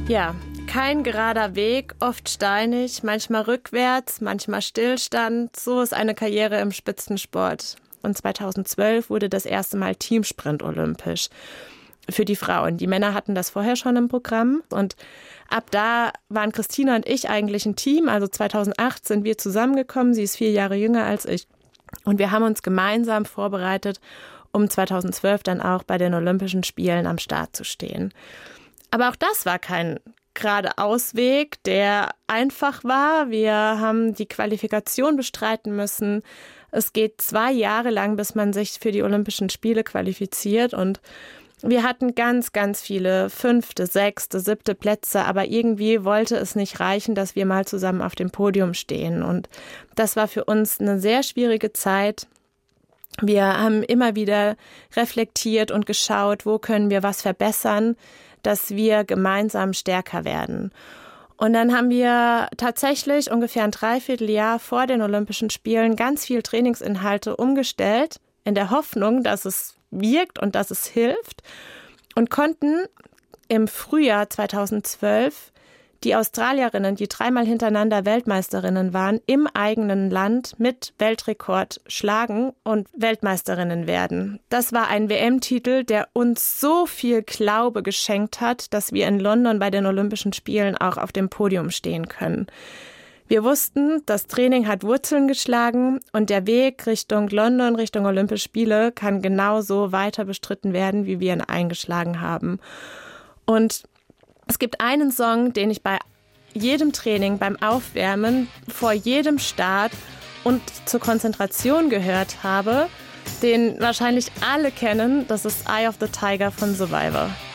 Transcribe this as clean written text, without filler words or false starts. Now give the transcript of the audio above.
Ja, kein gerader Weg, oft steinig, manchmal rückwärts, manchmal Stillstand. So ist eine Karriere im Spitzensport. Und 2012 wurde das erste Mal Teamsprint olympisch für die Frauen. Die Männer hatten das vorher schon im Programm. Und ab da waren Christina und ich eigentlich ein Team. Also 2008 sind wir zusammengekommen. Sie ist 4 Jahre jünger als ich. Und wir haben uns gemeinsam vorbereitet, um 2012 dann auch bei den Olympischen Spielen am Start zu stehen. Aber auch das war kein gerader Ausweg, der einfach war. Wir haben die Qualifikation bestreiten müssen. Es geht 2 Jahre lang, bis man sich für die Olympischen Spiele qualifiziert. Und wir hatten ganz, ganz viele 5., 6., 7. Plätze. Aber irgendwie wollte es nicht reichen, dass wir mal zusammen auf dem Podium stehen. Und das war für uns eine sehr schwierige Zeit. Wir haben immer wieder reflektiert und geschaut, wo können wir was verbessern, dass wir gemeinsam stärker werden. Und dann haben wir tatsächlich ungefähr ein Dreivierteljahr vor den Olympischen Spielen ganz viel Trainingsinhalte umgestellt, in der Hoffnung, dass es wirkt und dass es hilft, und konnten im Frühjahr 2012 die Australierinnen, die 3-mal hintereinander Weltmeisterinnen waren, im eigenen Land mit Weltrekord schlagen und Weltmeisterinnen werden. Das war ein WM-Titel, der uns so viel Glaube geschenkt hat, dass wir in London bei den Olympischen Spielen auch auf dem Podium stehen können. Wir wussten, das Training hat Wurzeln geschlagen und der Weg Richtung London, Richtung Olympische Spiele kann genauso weiter bestritten werden, wie wir ihn eingeschlagen haben. Und es gibt einen Song, den ich bei jedem Training, beim Aufwärmen, vor jedem Start und zur Konzentration gehört habe, den wahrscheinlich alle kennen. Das ist Eye of the Tiger von Survivor.